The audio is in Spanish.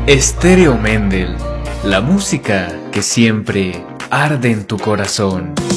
Estéreo Mendel, la música que siempre arde en tu corazón.